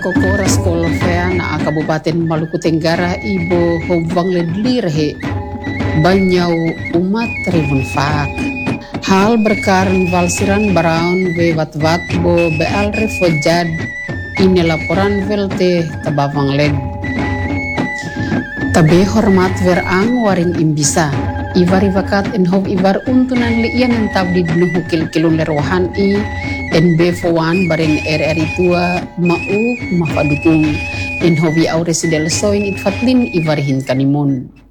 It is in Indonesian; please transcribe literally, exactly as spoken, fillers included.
Kokora Sekolah Fea na Kabupaten Maluku Tenggara Ibo Hobang Ledlirhe Banyau umat Ribun Fak hal berkaran valsiran Brown we wat-wat bo beal refojad ini laporan velte tabavang led tabe hormat verang waring imbisa ivari vakat en hov ivar untunan liian en tabdi dinu kil kilun lerwahan i en be fowan baren R R I tua mau mafadukung en hovi au residel soin itfatlin ivarihin kanimun